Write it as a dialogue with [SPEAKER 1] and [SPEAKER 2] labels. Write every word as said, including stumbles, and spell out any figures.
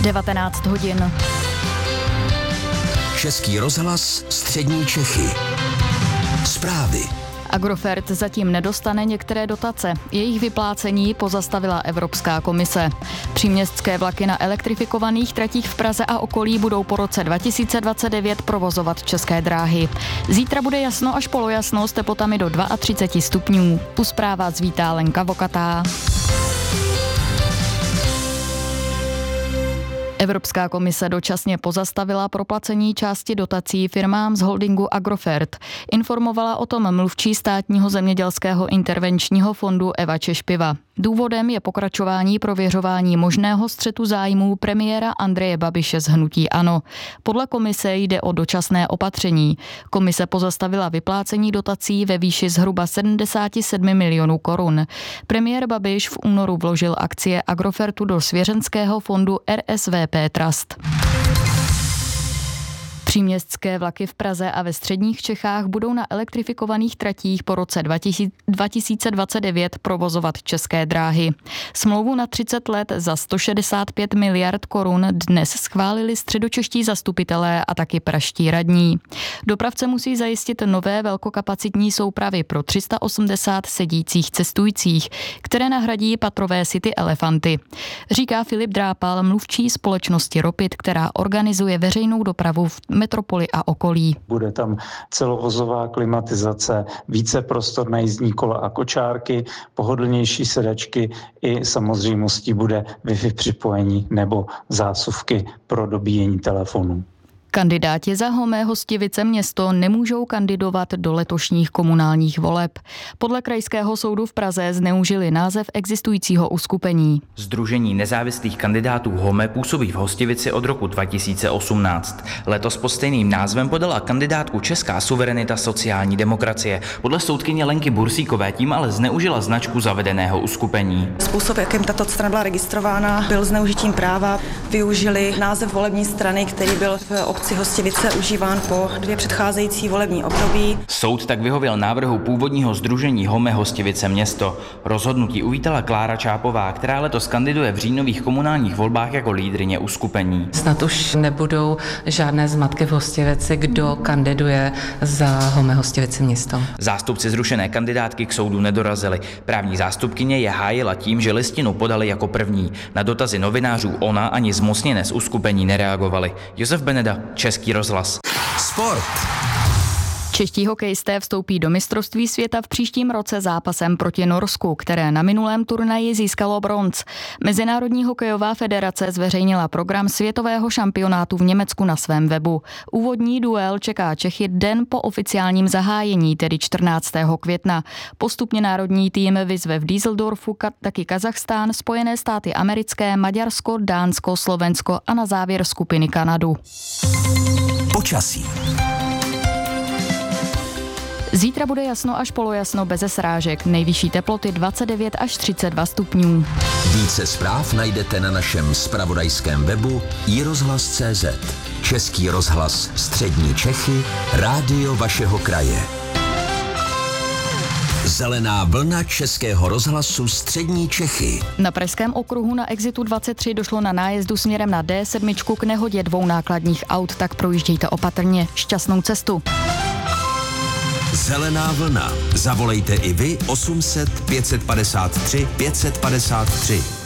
[SPEAKER 1] devatenáct hodin.
[SPEAKER 2] Český rozhlas Střední Čechy. Zprávy.
[SPEAKER 1] Agrofert zatím nedostane některé dotace. Jejich vyplácení pozastavila Evropská komise. Příměstské vlaky na elektrifikovaných tratích v Praze a okolí budou po roce dva tisíce dvacet devět provozovat České dráhy. Zítra bude jasno až polojasno s teplotami do třicet dva stupňů. U zpráva zvítá Lenka Vokatá. Evropská komise dočasně pozastavila proplacení části dotací firmám z holdingu Agrofert. Informovala o tom mluvčí státního zemědělského intervenčního fondu Eva Češpiva. Důvodem je pokračování prověřování možného střetu zájmů premiéra Andreje Babiše z hnutí ANO. Podle komise jde o dočasné opatření. Komise pozastavila vyplácení dotací ve výši zhruba sedmdesát sedm milionů korun. Premiér Babiš v únoru vložil akcie Agrofertu do svěřenského fondu R S V P Trust. Příměstské vlaky v Praze a ve středních Čechách budou na elektrifikovaných tratích po roce dva tisíce dvacet devět provozovat České dráhy. Smlouvu na třicet let za sto šedesát pět miliard korun dnes schválili středočeští zastupitelé a taky pražští radní. Dopravce musí zajistit nové velkokapacitní soupravy pro tři sta osmdesát sedících cestujících, které nahradí patrové City Elefanty. Říká Filip Drápal, mluvčí společnosti Ropit, která organizuje veřejnou dopravu v metropoli a okolí.
[SPEAKER 3] Bude tam celovozová klimatizace, více prostor na jízdní kola a kočárky, pohodlnější sedačky i samozřejmostí bude Wi-Fi připojení nebo zásuvky pro dobíjení telefonů.
[SPEAKER 1] Kandidáti za Homé Hostivice město nemůžou kandidovat do letošních komunálních voleb. Podle Krajského soudu v Praze zneužili název existujícího uskupení.
[SPEAKER 4] Sdružení nezávislých kandidátů Home působí v Hostivici od roku dva tisíce osmnáct. Letos pod stejným názvem podala kandidátku Česká suverenita sociální demokracie. Podle soudkyně Lenky Bursíkové tím ale zneužila značku zavedeného uskupení.
[SPEAKER 5] Způsob, jakým tato strana byla registrována, byl zneužitím práva. Využili název volební strany, který byl v obci Hostivice užíván po dvě předcházející volební období.
[SPEAKER 4] Soud tak vyhověl návrhu původního sdružení Home Hostivice město. Rozhodnutí uvítala Klára Čápová, která letos kandiduje v říjnových komunálních volbách jako lídryně uskupení.
[SPEAKER 6] Snad už nebudou žádné zmatky v Hostivici, kdo kandiduje za Home Hostivice město.
[SPEAKER 4] Zástupci zrušené kandidátky k soudu nedorazili. Právní zástupkyně je hájila tím, že listinu podali jako první. Na dotazy novinářů ona ani zmocněné z uskupení nereagovali. Josef Beneda, Český rozhlas.
[SPEAKER 2] Sport.
[SPEAKER 1] Čeští hokejisté vstoupí do mistrovství světa v příštím roce zápasem proti Norsku, které na minulém turnaji získalo bronz. Mezinárodní hokejová federace zveřejnila program světového šampionátu v Německu na svém webu. Úvodní duel čeká Čechy den po oficiálním zahájení, tedy čtrnáctého května. Postupně národní tým vyzve v Düsseldorfu taky Kazachstán, Spojené státy americké, Maďarsko, Dánsko, Slovensko a na závěr skupiny Kanadu.
[SPEAKER 2] Počasí.
[SPEAKER 1] Zítra bude jasno až polojasno beze srážek. Nejvyšší teploty dvacet devět až třicet dva stupňů.
[SPEAKER 2] Více zpráv najdete na našem zpravodajském webu i rozhlas tečka cé zet. Český rozhlas Střední Čechy, rádio vašeho kraje. Zelená vlna Českého rozhlasu Střední Čechy.
[SPEAKER 1] Na Pražském okruhu na Exitu dvacet tři došlo na nájezdu směrem na D sedm k nehodě dvou nákladních aut, tak projíždějte opatrně. Šťastnou cestu.
[SPEAKER 2] Zelená vlna. Zavolejte i vy osm set pět set padesát tři pět set padesát tři.